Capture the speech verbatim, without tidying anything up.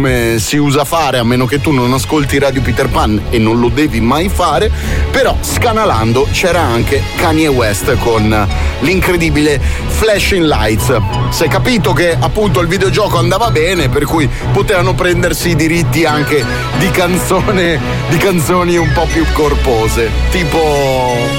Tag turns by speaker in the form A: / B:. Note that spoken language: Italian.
A: come si usa fare, a meno che tu non ascolti Radio Peter Pan, e non lo devi mai fare. Però scanalando c'era anche Kanye West con l'incredibile Flashing Lights. Si è capito che appunto il videogioco andava bene, per cui potevano prendersi i diritti anche di canzone di canzoni un po' più corpose, tipo